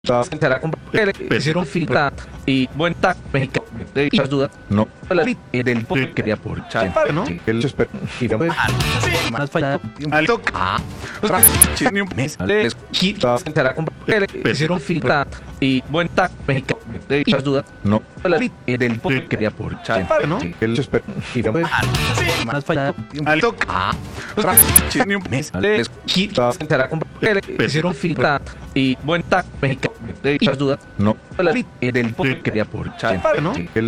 Sentará con hicieron filtrar y buen tac mexicano de dichas dudas no la del poder quería por chay no el y más falla alto chino mes les quita sentará con hicieron filtrar y buen tac mexicano de dichas dudas no la del poder quería por chay no el y más falla alto chino mes les quita sentará con hicieron filtrar y buen tac mexicano de dichas dudas no la del poder quería por chay no el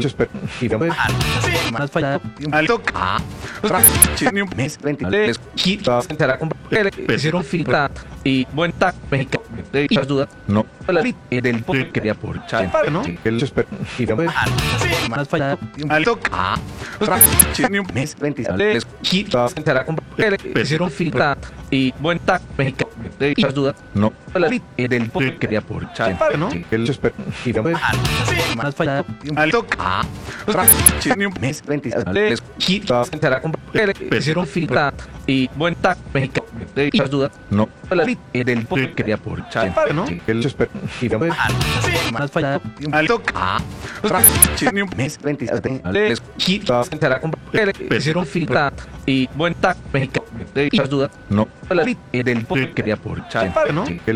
y más falla alto chino mes les quita sentará con hicieron filtrar y buen tac mexicano de dichas dudas no la del poder quería por chay no el y más falla alto chino mes les quita sentará con hicieron filtrar y buen tac mexicano de dichas dudas no la del poder quería por chay no el y más falla alto chino mes les quita sentará con hicieron filtrar y buen tac mexicano de dichas dudas no la del poder quería por chay no el y más falla alto chino mes les quita sentará con hicieron filtrar y buen tac mexicano de dichas dudas no la del poder quería por chay no el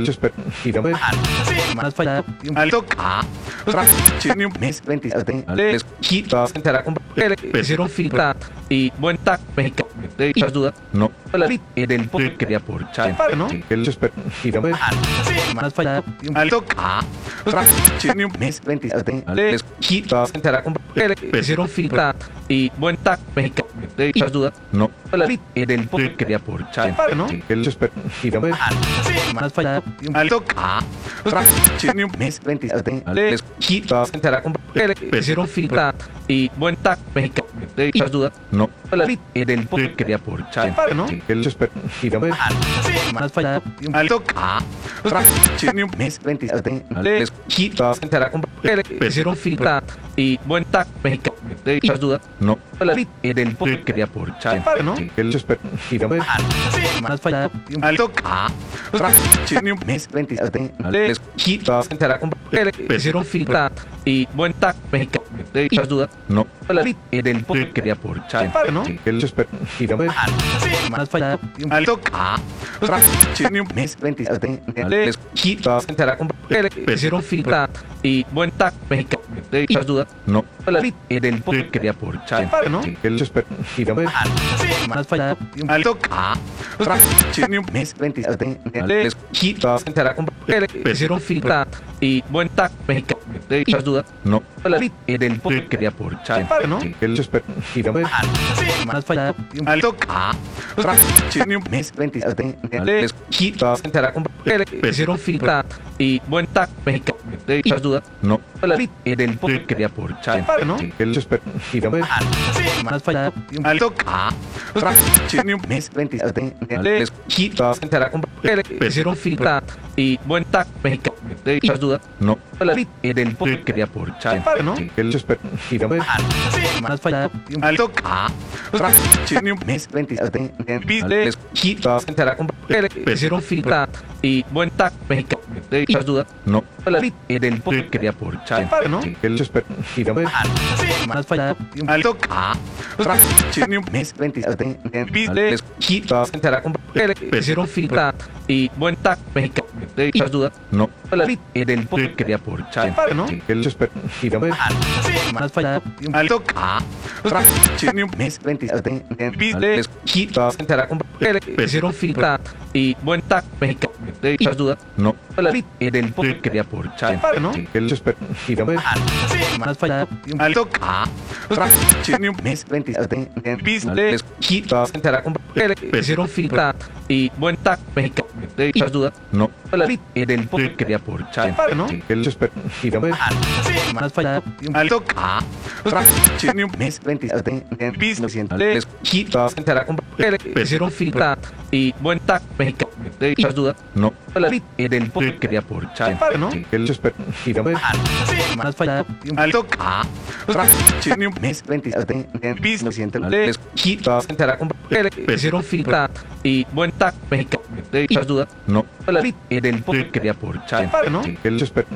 y más falla alto chino mes les quita sentará con hicieron filtrar y buen tac mexicano de dichas dudas no la del poder quería por chay no el y más falla alto chino mes les quita sentará con hicieron filtrar y buen tac mexicano de dichas dudas no la del poder quería por chay no el y más falla alto chino mes les quita sentará con hicieron filtrar y buen tac mexicano de dichas dudas no la del poder quería por chay no el y más falla alto chino mes les quita sentará con hicieron filtrar y buen tac mexicano de dichas dudas no la del poder quería por chay no el y más falla alto chino mes les quita sentará con hicieron filtrar y buen tac mexicano de dichas dudas no la del poder quería por chay no el y más falla alto chino mes les quita sentará con hicieron filtrar y buen tac mexicano de dichas dudas no la del poder quería por chay no el y más falla alto chino mes les quita sentará con hicieron filtrar y buen tac mexicano de dichas dudas no la del poder quería por chay no el y más falla alto chino mes les quita sentará con hicieron filtrar y buen tac mexicano de dichas dudas no la del poder quería por chay no el y más falla alto chino mes les quita sentará con hicieron filtrar y buen tac mexicano de dichas dudas no la del poder quería por chay no el y más falla alto chino mes les quita sentará con hicieron filtrar y buen tac mexicano de dichas dudas no la del poder quería por chay no el y más falla alto chino mes les quita sentará con hicieron filtrar y buen tac mexicano de dichas dudas no la del poder quería por chay no el y más falla alto chino mes les quita sentará con hicieron filtrar y buen tac mexicano de dichas dudas no la del poder quería por chay no el y más falla alto chino mes les quita sentará con hicieron filtrar y buen tac mexicano de dichas dudas no la del poder quería por chay no el y más falla alto chino mes les quita sentará con hicieron filtrar y buen tac mexicano de dichas dudas no la del poder quería por chay no el y más falla alto chino mes les quita sentará con hicieron filtrar y buen tac mexicano de dichas dudas, No. la del que quería por Chávez, ¿no? El